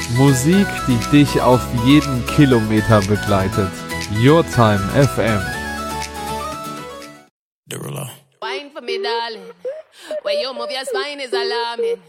Musik, die dich auf jeden Kilometer begleitet. Your Time FM. Wine for me, darling. When you move your spine is alarming.